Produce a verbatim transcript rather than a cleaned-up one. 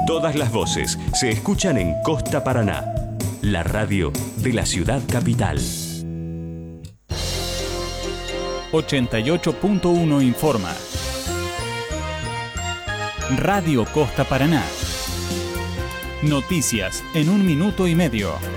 Todas las voces se escuchan en Costa Paraná, la radio de la ciudad capital. ochenta y ocho punto uno informa. Radio Costa Paraná. Noticias en un minuto y medio.